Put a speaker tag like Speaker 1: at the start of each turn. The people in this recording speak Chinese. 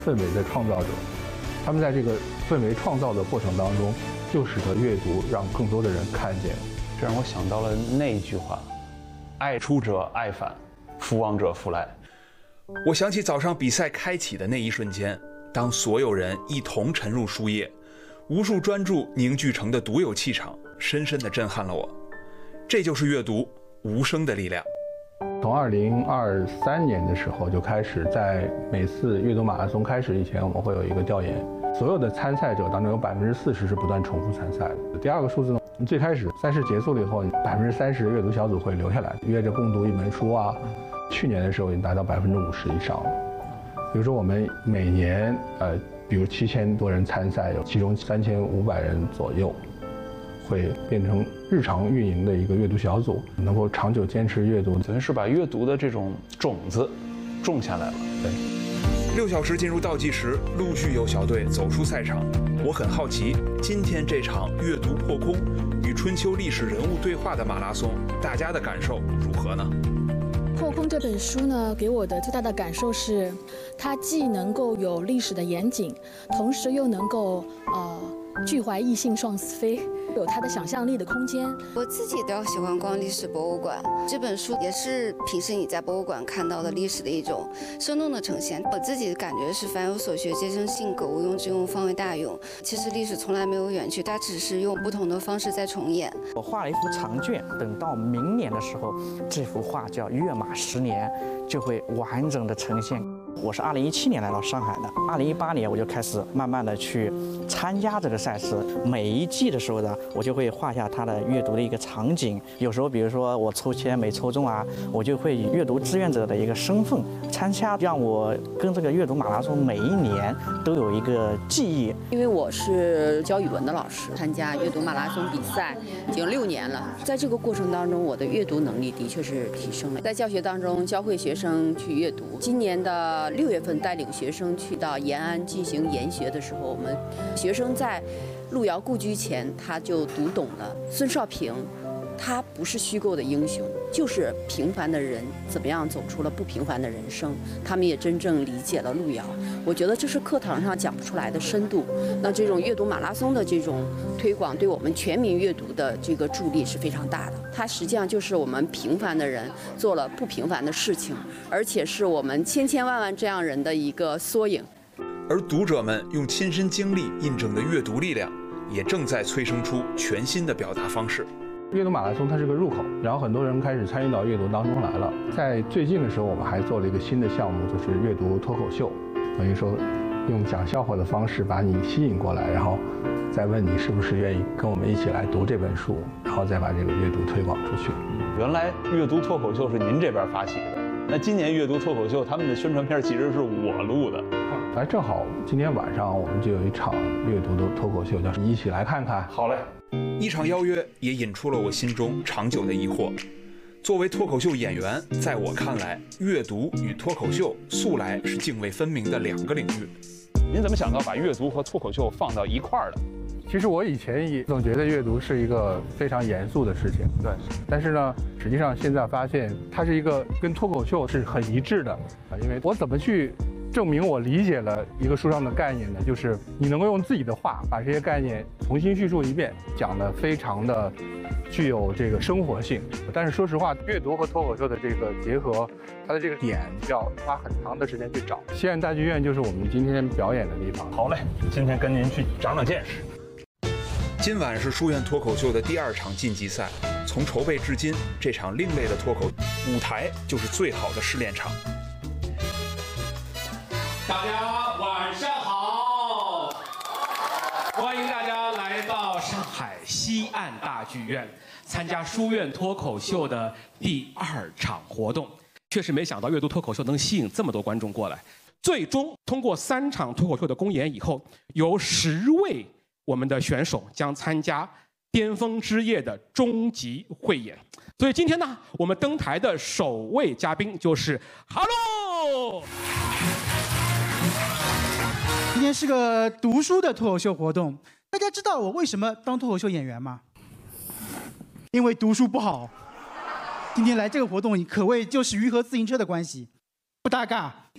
Speaker 1: 氛围的创造者，他们在这个氛围创造的过程当中，就使得阅读让更多的人看见。
Speaker 2: 这让我想到了那句话：“爱出者爱返，福往者福来。”
Speaker 3: 我想起早上比赛开启的那一瞬间，当所有人一同沉入书页，无数专注凝聚成的独有气场，深深地震撼了我。这就是阅读无声的力量。
Speaker 1: 从2023年的时候就开始，在每次阅读马拉松开始以前，我们会有一个调研，所有的参赛者当中有40%是不断重复参赛的。第二个数字呢，最开始赛事结束了以后，30%的阅读小组会留下来，约着共读一本书啊。去年的时候已经达到50%以上了。比如说我们每年比如7000多人参赛，有其中3500人左右会变成日常运营的一个阅读小组，能够长久坚持阅读，
Speaker 2: 等于是把阅读的这种种子种下来了。
Speaker 3: 对，6小时进入倒计时，陆续有小队走出赛场。我很好奇，今天这场阅读破空与春秋历史人物对话的马拉松，大家的感受如何呢？
Speaker 4: 破空这本书呢，给我的最大的感受是，它既能够有历史的严谨，同时又能够拒怀异性双思飞，有它的想象力的空间。
Speaker 5: 我自己比较喜欢逛历史博物馆，这本书也是平时你在博物馆看到的历史的一种生动的呈现。我自己的感觉是，凡有所学，皆生性格，无用之用，方为大用。其实历史从来没有远去，它只是用不同的方式在重演。
Speaker 6: 我画了一幅长卷，等到明年的时候，这幅画叫《跃马10年》，就会完整的呈现。我是2017年来到上海的，2018年我就开始慢慢的去参加这个赛事。每一季的时候呢，我就会画下它的阅读的一个场景。有时候，比如说我抽签没抽中啊，我就会以阅读志愿者的一个身份参加，让我跟这个阅读马拉松每一年都有一个记忆。
Speaker 7: 因为我是教语文的老师，参加阅读马拉松比赛已经6年了。在这个过程当中，我的阅读能力的确是提升了。在教学当中教会学生去阅读。今年的6月份带领学生去到延安进行研学的时候，我们学生在路遥故居前，他就读懂了孙少平，他不是虚构的英雄，就是平凡的人怎么样走出了不平凡的人生。他们也真正理解了路遥。我觉得这是课堂上讲不出来的深度。那这种阅读马拉松的这种推广，对我们全民阅读的这个助力是非常大的。它实际上就是我们平凡的人做了不平凡的事情，而且是我们千千万万这样人的一个缩影。
Speaker 3: 而读者们用亲身经历印证的阅读力量，也正在催生出全新的表达方式。
Speaker 1: 阅读马拉松它是个入口，然后很多人开始参与到阅读当中来了。在最近的时候，我们还做了一个新的项目，就是阅读脱口秀，等于说用讲笑话的方式把你吸引过来，然后再问你是不是愿意跟我们一起来读这本书，然后再把这个阅读推广出去。
Speaker 2: 原来阅读脱口秀是您这边发起的，那今年阅读脱口秀他们的宣传片其实是我录的。
Speaker 1: 正好今天晚上我们就有一场阅读的脱口秀，叫一起来看看。
Speaker 2: 好嘞。
Speaker 3: 一场邀约也引出了我心中长久的疑惑。作为脱口秀演员，在我看来，阅读与脱口秀素来是泾渭分明的2个领域。
Speaker 2: 您怎么想到把阅读和脱口秀放到一块儿的？
Speaker 1: 其实我以前也总觉得阅读是一个非常严肃的事情，对。但是呢，实际上现在发现它是一个跟脱口秀是很一致的啊。因为我怎么去证明我理解了一个书上的概念呢？就是你能够用自己的话把这些概念重新叙述一遍，讲得非常的具有这个生活性。但是说实话，阅读和脱口秀的这个结合，它的这个点要花很长的时间去找。西安大剧院就是我们今天表演的地方。
Speaker 2: 好嘞，今天跟您去长长见识。
Speaker 3: 今晚是书院脱口秀的第2场晋级赛，从筹备至今，这场另类的脱口舞台就是最好的试炼场。
Speaker 8: 大家晚上好，欢迎大家来到上海西岸大剧院参加书院脱口秀的第2场活动。确实没想到阅读脱口秀能吸引这么多观众过来。最终通过3场脱口秀的公演以后，有10位我们的选手将参加巅峰之夜的终极汇演。所以今天呢，我们登台的首位嘉宾就是哈喽。
Speaker 9: 今天是个读书的脱口秀活动，大家知道我为什么当脱口秀演员吗？因为读书不好。今天来这个活动可谓就是鱼和自行车的关系，不搭嘎。